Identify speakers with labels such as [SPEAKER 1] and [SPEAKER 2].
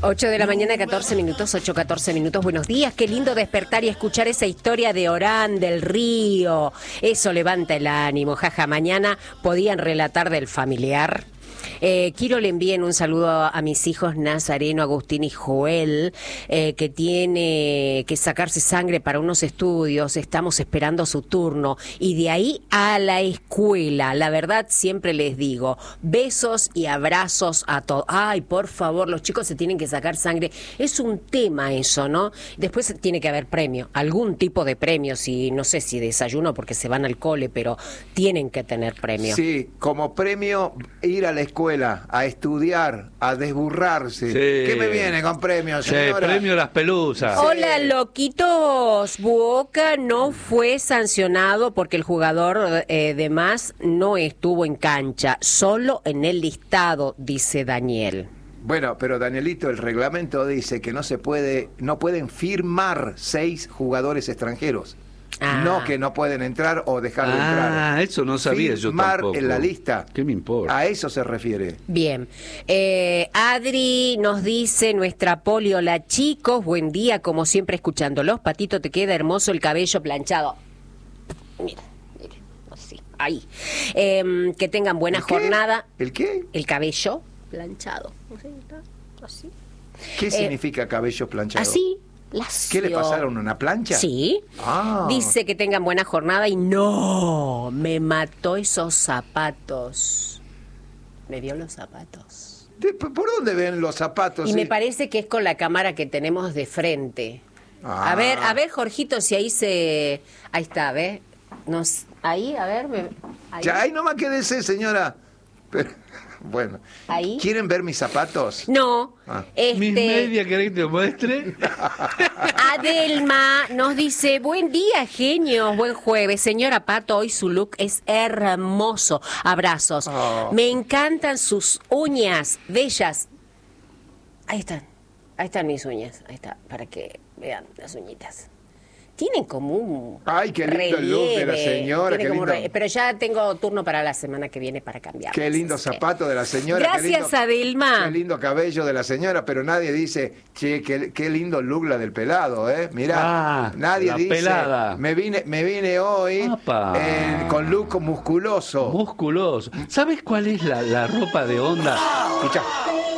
[SPEAKER 1] 8 de la mañana, 14 minutos, 8:14 minutos. Buenos días, qué lindo despertar y escuchar esa historia de Orán, del río. Eso levanta el ánimo, jaja. Mañana podían relatar del familiar. Quiero le envíen un saludo a mis hijos Nazareno, Agustín y Joel, que tiene que sacarse sangre para unos estudios. Estamos esperando su turno y de ahí a la escuela. La verdad, siempre les digo, besos y abrazos a todos. Ay, por favor, los chicos se tienen que sacar sangre. Es un tema eso, ¿no? Después tiene que haber premio, algún tipo de premio, si no sé si desayuno porque se van al cole, pero tienen que tener premio.
[SPEAKER 2] Sí, como premio ir a la escuela, a estudiar, a desburrarse.
[SPEAKER 3] Sí.
[SPEAKER 2] ¿Qué me viene con premios, señora?
[SPEAKER 3] Sí, premio Las Pelusas.
[SPEAKER 1] Hola, loquitos. Boca no fue sancionado porque el jugador de más no estuvo en cancha, solo en el listado, dice Daniel.
[SPEAKER 2] Bueno, pero Danielito, el reglamento dice que no pueden firmar 6 jugadores extranjeros. No que no pueden entrar o dejar de entrar.
[SPEAKER 3] Ah, eso no sabía yo tampoco.
[SPEAKER 2] Firmar en la lista.
[SPEAKER 3] ¿Qué me importa?
[SPEAKER 2] A eso se refiere.
[SPEAKER 1] Bien. Adri nos dice, nuestra Poli, hola chicos, buen día, como siempre escuchándolos. Patito, te queda hermoso el cabello planchado. Mira, así, ahí. Que tengan buena jornada.
[SPEAKER 2] ¿El qué?
[SPEAKER 1] El cabello planchado. Así.
[SPEAKER 2] ¿Qué significa cabello planchado?
[SPEAKER 1] Así. Lacio.
[SPEAKER 2] ¿Qué le pasaron, una plancha?
[SPEAKER 1] Sí. Dice que tengan buena jornada y no, me mató esos zapatos. Me vio los zapatos.
[SPEAKER 2] ¿Por dónde ven los zapatos?
[SPEAKER 1] Y me parece que es con la cámara que tenemos de frente.
[SPEAKER 2] Ah.
[SPEAKER 1] A ver, Jorgito, si ahí se... Ahí está, ¿ves? Ahí, a ver... Ahí.
[SPEAKER 2] Ya, ahí nomás quédese, señora. Pero, bueno.
[SPEAKER 1] ¿Ahí?
[SPEAKER 2] ¿Quieren ver mis zapatos?
[SPEAKER 1] No.
[SPEAKER 3] ¿Mis medias querés que te muestre?
[SPEAKER 1] Adelma nos dice, buen día, genios, buen jueves. Señora Pato, hoy su look es hermoso. Abrazos. Me encantan sus uñas, bellas. Ahí están mis uñas. Ahí está, para que vean las uñitas. Tienen como un
[SPEAKER 2] Ay, qué lindo el look de la señora, qué lindo.
[SPEAKER 1] Pero ya tengo turno para la semana que viene para cambiar.
[SPEAKER 2] Qué lindo zapato de la señora.
[SPEAKER 1] Gracias, Adelma.
[SPEAKER 2] Qué lindo cabello de la señora, pero nadie dice, che, qué lindo look la del pelado, ¿eh? Mirá, nadie
[SPEAKER 3] la
[SPEAKER 2] dice,
[SPEAKER 3] pelada.
[SPEAKER 2] Me vine hoy con look musculoso.
[SPEAKER 3] Musculoso. ¿Sabes cuál es la ropa de onda?
[SPEAKER 2] Escuchá.